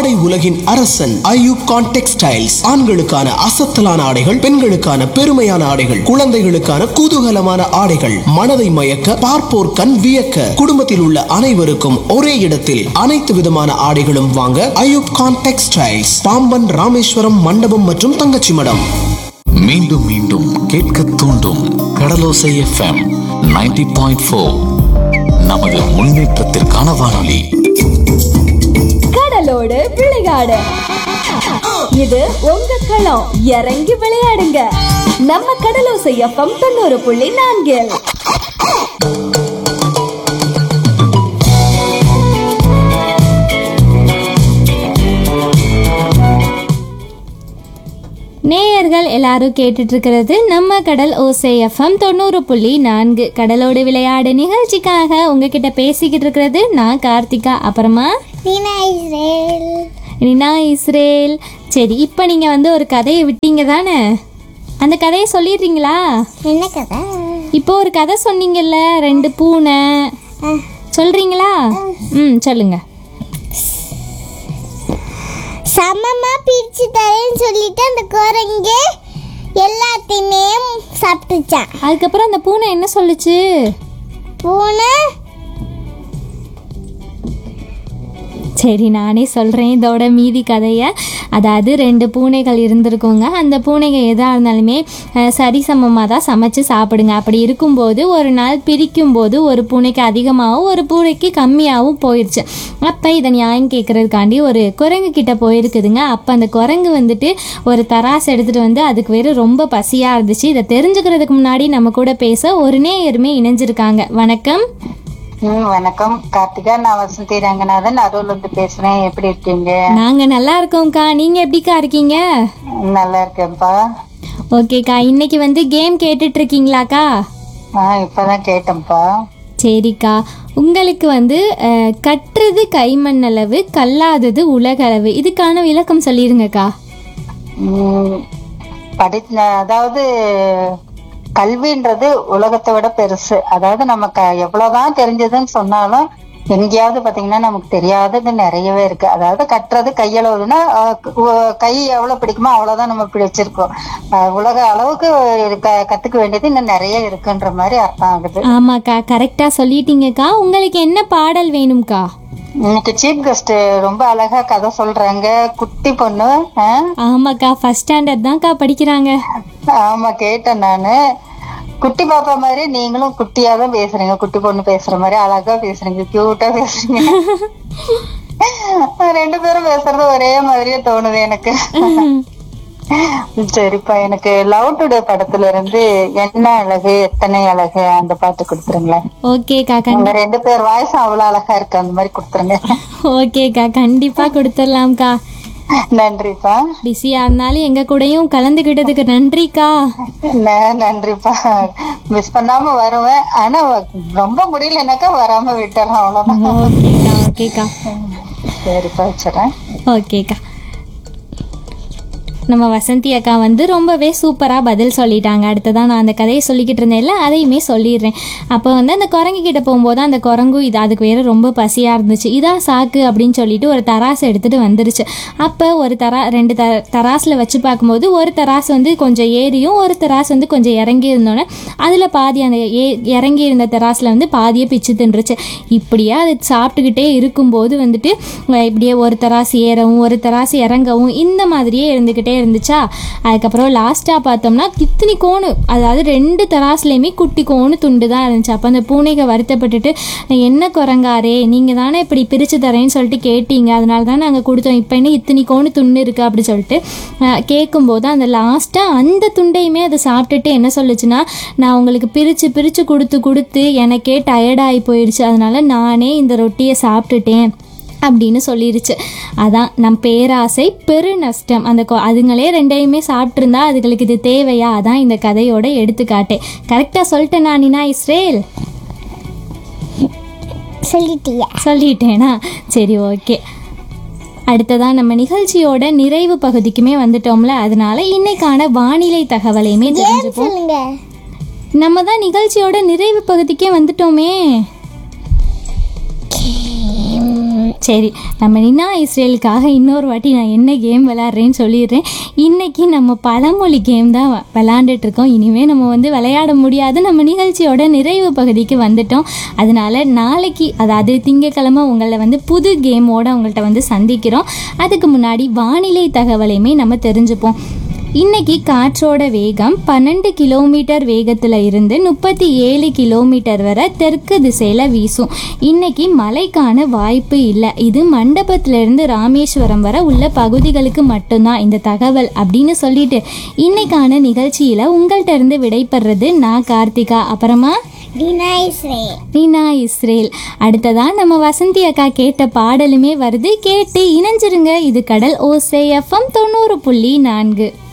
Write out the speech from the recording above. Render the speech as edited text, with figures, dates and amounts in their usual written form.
ஆடை உலகின் அரசன் ஐயூப் கான் டெக்ஸ்டைல்ஸ். ஆண்களுக்கான அசத்தலான ஆடைகள், பெண்களுக்கான பெருமையான ஆடைகள், குழந்தைகளுக்கான குதூகலமான ஆடைகள், மனதை மயக்க பார்ப்போர் கண் வியக்க, குடும்பத்தில் உள்ள அனைவருக்கும் ஒரே இடத்தில் அனைத்து விதமான ஆடைகளும் வாங்க ஐயூப் கான் டெக்ஸ்டைல்ஸ், பாம்பன், ராமேஸ்வரம், மண்டபம் மற்றும் தங்கச்சி மடம். மீண்டும் மீண்டும் கேட்க தூண்டும் கடலோசை FM 90.4. நமது முன்னேற்றத்திற்கான வானொலி. கடலோடு விளையாடு, இது உங்க களம். இறங்கி விளையாடுங்க. நம்ம கடலோசை FM 90.4. நேயர்கள் எல்லாரும் கேட்டுட்டு இருக்கிறது நம்ம கடல் ஓசை FM 90.4 கடலோடு விளையாடு நிகழ்ச்சிக்காக உங்ககிட்ட பேசிக்கிட்டு இருக்கிறது நான் கார்த்திகா, அப்புறமா ரீனா இஸ்ரேல். சரி, இப்போ நீங்கள் வந்து ஒரு கதையை விட்டீங்க தானே, அந்த கதையை சொல்லிடுறீங்களா? என்ன கதை? இப்போ ஒரு கதை சொன்னீங்கல்ல, 2 பூனை, சொல்றீங்களா? சொல்லுங்க. சமமா பிரிச்சு தரேன்னு சொல்லிட்டு அந்த குரங்கு எல்லாத்தையுமே சாப்பிட்டுச்சான். அதுக்கப்புறம் அந்த பூனை என்ன சொல்லுச்சு? பூனை சரி, நானே சொல்கிறேன் இதோட மீதி கதையை. அதாவது 2 பூனைகள் இருந்திருக்குங்க. அந்த பூனைகள் எதாக இருந்தாலுமே சரிசமமாக தான் சமைச்சு சாப்பிடுங்க. அப்படி இருக்கும்போது ஒரு நாள் பிரிக்கும்போது ஒரு பூனைக்கு அதிகமாகவும் ஒரு பூனைக்கு கம்மியாகவும் போயிடுச்சு. அப்போ இதை நியாயம் கேட்குறதுக்காண்டி ஒரு குரங்கு கிட்ட போயிருக்குதுங்க. அப்போ அந்த குரங்கு வந்துட்டு ஒரு தராசு எடுத்துகிட்டு வந்து அதுக்கு வேறு ரொம்ப பசியாக இருந்துச்சு. இதை தெரிஞ்சுக்கிறதுக்கு முன்னாடி நம்ம கூட பேச ஒரு நேயருமே இணைஞ்சிருக்காங்க. வணக்கம். வணக்கம் கார்த்திகா, நான் வசந்தி ரங்கநாதன் அரூர்ல இருந்து பேசுறேன். எப்படி இருக்கீங்க? நாங்க நல்லா இருக்கோம்க்கா, நீங்க எப்படிக்கா இருக்கீங்க? நல்லா இருக்கேன்ப்பா. ஓகேக்கா, இன்னைக்கு வந்து கேம் கேட்டுட்டு இருக்கீங்களாக்கா? இப்பதான் கேட்டேன்ப்பா. சரிக்கா, உங்களுக்கு வந்து கற்றது கைமண்ணளவு, கல்லாதது உலகளவு, இதுக்கான விளக்கம் சொல்லிருங்கக்கா. அதாவது கல்வின்றது உலகத்தை விட பெருசு. அதாவது நமக்கு எவ்வளவுதான் தெரிஞ்சதுன்னு சொன்னாலும் எங்கேயாவது பாத்தீங்கன்னா நமக்கு தெரியாதது நிறையவே இருக்கு. அதாவது கட்டுறது கையளவுன்னா கை எவ்வளவு பிடிக்குமோ அவ்வளவுதான் நம்ம பிடிச்சிருக்கோம். உலக அளவுக்கு கத்துக்க வேண்டியது இன்னும் நிறைய இருக்குன்ற மாதிரி அர்த்தம் ஆகுது. ஆமாக்கா, கரெக்டா சொல்லிட்டீங்கக்கா. உங்களுக்கு என்ன பாடல் வேணும்க்கா? இன்னைக்கு சீஃப் கெஸ்ட் ரொம்ப அழகா கதை சொல்றாங்க. குட்டி பொண்ணு. ஆமாக்கா, ஃபர்ஸ்ட் ஸ்டாண்டர்ட் தான்க்கா படிக்கிறாங்க. ஆமா, கேட்டேன் நானு. குட்டி பாப்பா மாதிரி நீங்களும் குட்டியா தான் பேசுறீங்க. குட்டி பொண்ணு பேசுற மாதிரி அழகா பேசுறீங்க, கியூட்டா பேசுறீங்க. 2 பேரும் பேசுறது ஒரே மாதிரியே தோணுது எனக்கு. சரிப்பா, எனக்கு லவ் டுடே படத்துல இருந்து என்ன அழகு எத்தனை அழகு அந்த பாட்டு கொடுத்துருங்களேன். ஓகேக்கா, 2 பேர் வாய்ஸ் அவ்வளவு அழகா இருக்கு, அந்த மாதிரி கொடுத்துருங்க. ஓகேக்கா, கண்டிப்பா கொடுத்துடலாம்க்கா. நன்றிப்பா. பிஸியா இருந்தாலும் எங்க கூடயும் கலந்துகிட்டதுக்கு நன்றிக்கா. நன்றிப்பா. மிஸ் பண்ணாம வருவேன், ஆனா ரொம்ப முடியலனாக்கா வராம விட்டுறேன், அவ்வளவுதான். ஓகேக்கா. ஓகேக்கா, சரிப்பா, வச்சுறேன். ஓகேக்கா. நம்ம வசந்தி அக்கா வந்து ரொம்பவே சூப்பராக பதில் சொல்லிட்டாங்க. அடுத்ததான் நான் அந்த கதையை சொல்லிக்கிட்டு இருந்தேன்ல, அதையுமே சொல்லிடுறேன். அப்போ வந்து அந்த குரங்கு கிட்ட போகும்போது அந்த குரங்கும் அதுக்கு வேறு ரொம்ப பசியாக இருந்துச்சு. இதான் சாக்கு அப்படின்னு சொல்லிட்டு ஒரு தராசு எடுத்துகிட்டு வந்துருச்சு. அப்போ ஒரு 2 தராசில் வச்சு பார்க்கும்போது ஒரு தராசு வந்து கொஞ்சம் ஏறியும் ஒரு தராசு வந்து கொஞ்சம் இறங்கி இருந்தோன்னே அதில் பாதி அந்த இறங்கி இருந்த தராசில் வந்து பாதியை பிச்சு தின்றுச்சு. இப்படியே அது சாப்பிட்டுக்கிட்டே இருக்கும்போது வந்துட்டு இப்படியே ஒரு தராசு ஏறவும் ஒரு தராசு இறங்கவும் இந்த மாதிரியே இருந்துக்கிட்டே இருந்துச்சா. அதுக்கப்புறம் லாஸ்ட்டாக பார்த்தோம்னா இத்தனி கோணு, அதாவது 2 தராசுலையுமே குட்டி கோணு துண்டு தான் இருந்துச்சு. அப்போ அந்த பூனைக்கு வருத்தப்பட்டுட்டு, என்ன குரங்காரே நீங்கள் தானே இப்படி பிரித்து தரேன்னு சொல்லிட்டு கேட்டீங்க, அதனால தான் நாங்கள் கொடுத்தோம், இப்போ என்ன இத்தனி கோணு துண்டு இருக்குது அப்படி சொல்லிட்டு கேட்கும்போது அந்த லாஸ்ட்டாக அந்த துண்டையுமே அதை சாப்பிட்டுட்டு என்ன சொல்லுச்சுன்னா, நான் உங்களுக்கு பிரித்து பிரித்து கொடுத்து எனக்கே டயர்டாகி போயிடுச்சு, அதனால நானே இந்த ரொட்டியை சாப்பிட்டுட்டேன் அப்படின்னு சொல்லிருச்சு. அதான் நம் பேராசை பெரு நஷ்டம். அதுங்களே 2யுமே சாப்பிட்ருந்தா அதுங்களுக்கு இது தேவையா? அதான் இந்த கதையோட எடுத்துக்காட்டே. கரெக்டாக சொல்லிட்டேனா நீனா இஸ்ரேல்? சொல்லிட்டேனா? சரி, ஓகே. அடுத்ததான் நம்ம நிகழ்ச்சியோட நிறைவு பகுதிக்குமே வந்துட்டோம்ல, அதனால இன்னைக்கான வானிலை தகவலையுமே தெரிஞ்சுப்போம். நம்ம தான் நிகழ்ச்சியோட நிறைவு பகுதிக்கே வந்துட்டோமே. சரி, நம்ம நினா இஸ்ரேலுக்காக இன்னொரு வாட்டி நான் என்ன கேம் விளையாடுறேன்னு சொல்லிடுறேன். இன்னைக்கு நம்ம பழமொழி கேம் தான் விளையாண்டுட்டு இருக்கோம். இனிமேல் நம்ம வந்து விளையாட முடியாது. நம்ம நிகழ்ச்சியோட நிறைவு பகுதிக்கு வந்துட்டோம். அதனால நாளைக்கு, அதாவது திங்கட்கிழமை உங்களை வந்து புது கேமோட உங்கள்கிட்ட வந்து சந்திக்கிறோம். அதுக்கு முன்னாடி வானிலை தகவலையுமே நம்ம தெரிஞ்சுப்போம். இன்னைக்கு காற்றோட வேகம் 12 கிலோமீட்டர் வேகத்தில் இருந்து 37 கிலோமீட்டர் வரை தெற்கு திசையில் வீசும். இன்னைக்கு மழைக்கான வாய்ப்பு இல்லை. இது மண்டபத்திலிருந்து ராமேஸ்வரம் வரை உள்ள பகுதிகளுக்கு மட்டும்தான் இந்த தகவல் அப்படின்னு சொல்லிட்டு இன்னைக்கான நிகழ்ச்சியில் உங்கள்கிட்ட இருந்து விடைபெறுறது நான் கார்த்திகா. அப்புறமா ரீனா இஸ்ரேல். அடுத்ததான் நம்ம வசந்தி அக்கா கேட்ட பாடலுமே வருது. கேட்டு இணைஞ்சிருங்க. இது கடல் ஓசை FM 90.4.